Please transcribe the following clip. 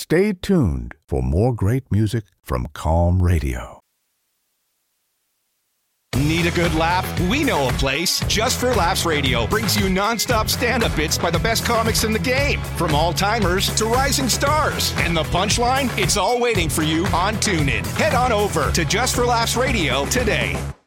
Stay tuned for more great music from Calm Radio. Need a good laugh? We know a place. Just for Laughs Radio brings you nonstop stand-up bits by the best comics in the game, from all-timers to rising stars. And the punchline? It's all waiting for you on TuneIn. Head on over to Just for Laughs Radio today.